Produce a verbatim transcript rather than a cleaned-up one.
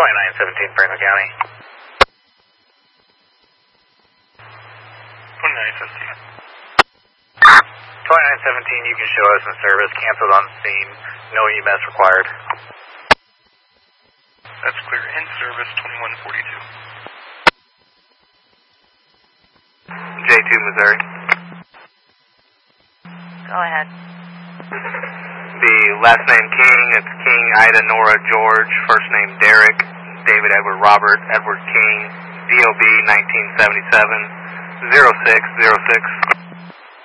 twenty-nine seventeen, Franklin County. twenty-nine seventeen. twenty-nine seventeen, you can show us in service, canceled on scene, no E M S required. That's clear. In service, twenty-one forty-two. J two, Missouri. Go ahead. The last name King, it's King, Ida, Nora, George. First name Derek, David, Edward, Robert, Edward King. D O B nineteen seventy-seven, zero six zero six.